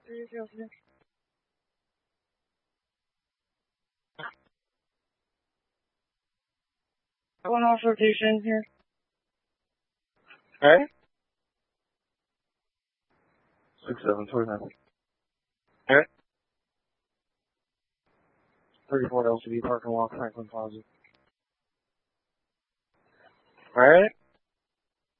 Going off rotation here. Alright? 6-7-29. Alright? 34 LCD parking lot, Franklin Plaza. Alright?